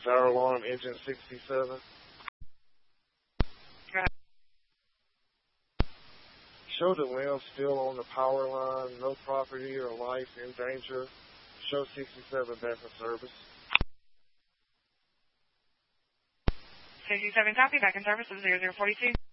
Fire alarm, engine 67. Show the limb still on the power line, no property or life in danger. Show 67 back in service. 67 copy, back in service of 0042.